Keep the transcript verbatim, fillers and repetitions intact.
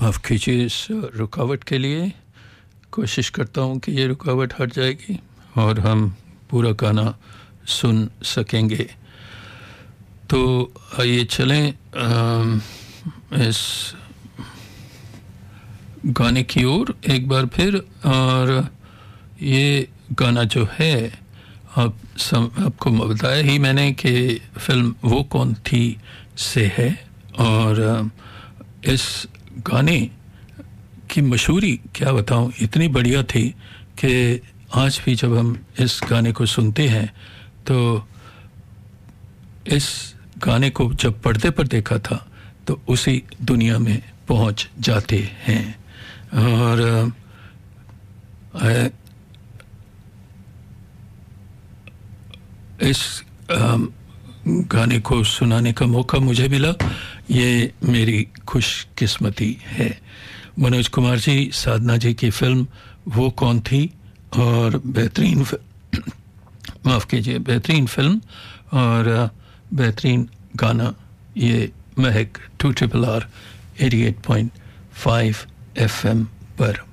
माफ़ कीजिए इस रुकावट के लिए। कोशिश करता हूँ कि ये रुकावट हट जाएगी और हम पूरा गाना सुन सकेंगे। तो आइए चलें इस गाने की ओर एक बार फिर। और ये गाना जो है आप सम, आपको बताया ही मैंने कि फिल्म वो कौन थी से है। और इस गाने की मशहूरी क्या बताऊं, इतनी बढ़िया थी कि आज भी जब हम इस गाने को सुनते हैं तो इस गाने को जब पर्दे पर देखा था तो उसी दुनिया में पहुंच जाते हैं। और आ, इस आ, गाने को सुनाने का मौका मुझे मिला, ये मेरी खुशकिस्मती है। मनोज कुमार जी, साधना जी की फिल्म वो कौन थी, और बेहतरीन माफ़ कीजिए बेहतरीन फिल्म और बेहतरीन गाना ये महक to triple R eighty eight point five F M पर।